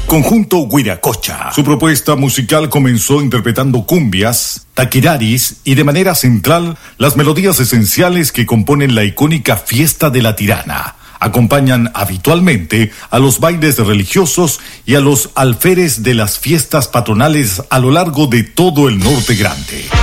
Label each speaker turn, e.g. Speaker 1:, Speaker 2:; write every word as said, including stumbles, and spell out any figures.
Speaker 1: Conjunto Huiracocha. Su propuesta musical comenzó interpretando cumbias, taquiraris y de manera central las melodías esenciales que componen la icónica Fiesta de la Tirana. Acompañan habitualmente a los bailes religiosos y a los alferes de las fiestas patronales a lo largo de todo el Norte Grande.